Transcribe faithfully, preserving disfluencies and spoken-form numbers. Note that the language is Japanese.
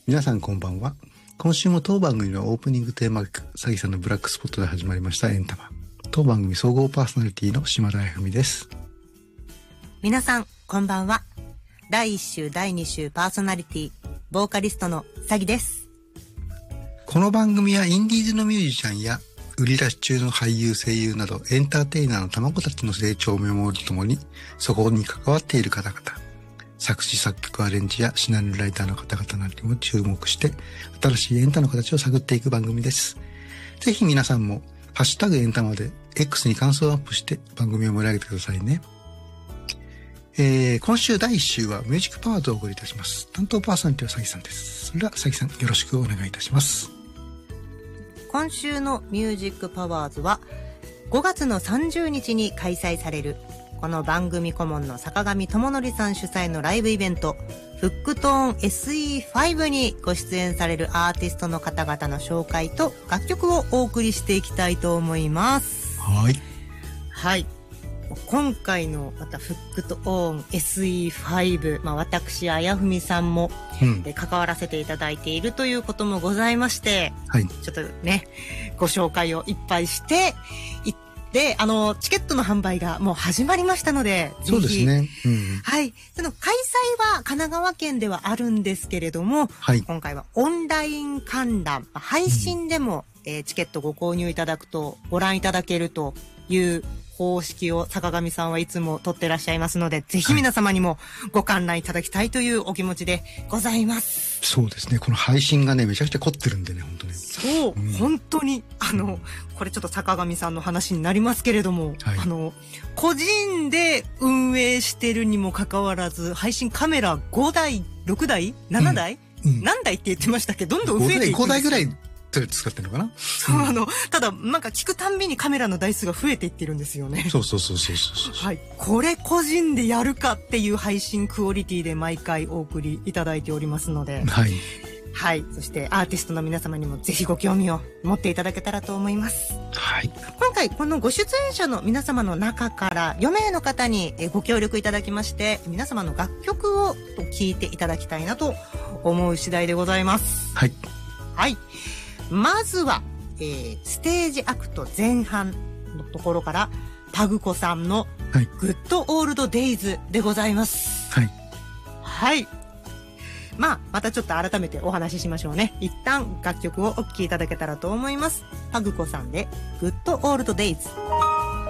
皆さんこんばんは。今週も当番組のオープニングテーマ曲、サギさんのブラックスポットで始まりましたエンタマ。当番組総合パーソナリティの島田郁美です。 皆さんこんばんは。だいいっ週だいに週パーソナリティ、ボーカリストのサギです。 この番組はインディーズのミュージシャンや売り出し中の俳優声優などエンターテイナーの卵たちの成長を見守るとともに、そこに関わっている方々、作詞作曲アレンジやシナリオライターの方々などにも注目して新しいエンタの形を探っていく番組です。ぜひ皆さんもハッシュタグエンタマで X に感想をアップして番組を盛り上げてくださいね。えー、今週だいいっ週はミュージックパワーズをお送りいたします。担当パーソナリティはサギさんです。それではサギさんよろしくお願いいたします。 今週のミュージックパワーズはごがつのさんじゅうにちに開催されるこの番組顧問の坂上智則さん主催のライブイベントフックトーン エスイーファイブ にご出演されるアーティストの方々の紹介と楽曲をお送りしていきたいと思います。 はい。 はい。今回のまたフックトーン エスイーファイブ、まあ、私あやふみさんも、うん、関わらせていただいているということもございまして、はい、ちょっとねご紹介をいっぱいしていってで、あの、チケットの販売がもう始まりましたので、 そうですね。 うん、はい。その開催は神奈川県ではあるんですけれども、はい、今回はオンライン観覧、配信でも、うん、えー、チケットご購入いただくとご覧いただけるという方式を坂上さんはいつも取ってらっしゃいますので、ぜひ皆様にもご観覧いただきたいというお気持ちでございます。 そうですね。この配信がね、めちゃくちゃ凝ってるんでね、本当に。 そう、うん、本当に、あの、これちょっと坂上さんの話になりますけれども、はい、あの、個人で運営してるにもかかわらず、配信カメラごだい、ろくだい、ななだい、うんうん、何台って言ってましたっけど、どんどん増えていくんですよ。ごだいぐらい使ってるのかな。 そう、あの、ただ、なんか聞くたんびにカメラの台数が増えていってるんですよね。 そうそうそうそうそう。 はい。これ個人でやるかっていう配信クオリティで毎回お送りいただいておりますので。はい。はい。そしてアーティストの皆様にもぜひご興味を持っていただけたらと思います。はい。今回このご出演者の皆様の中からよめいの方にご協力いただきまして、皆様の楽曲を聴いていただきたいなと思う次第でございます。はい。はい。まずは、えー、ステージアクト前半のところからパグコさんのグッドオールドデイズでございます。はい。はい。まあ、またちょっと改めてお話ししましょうね。一旦楽曲をお聴きいただけたらと思います。パグコさんでグッドオールドデイズ。